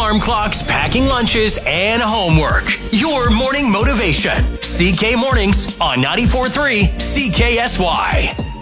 alarm clocks, packing lunches, and homework. Your morning motivation. CK Mornings on 94.3 CKSY.